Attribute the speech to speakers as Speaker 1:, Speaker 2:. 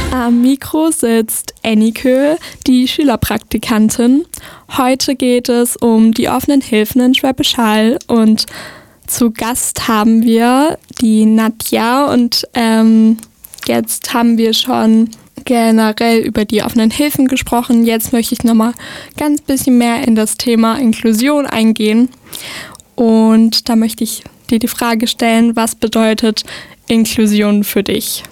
Speaker 1: Am Mikro sitzt Ennike, die Schülerpraktikantin. Heute geht es um die offenen Hilfen in Schwäbisch Hall und zu Gast haben wir die Nadja und jetzt haben wir schon generell über die offenen Hilfen gesprochen. Jetzt möchte ich nochmal ganz bisschen mehr in das Thema Inklusion eingehen und da möchte ich dir die Frage stellen, was bedeutet Inklusion für dich?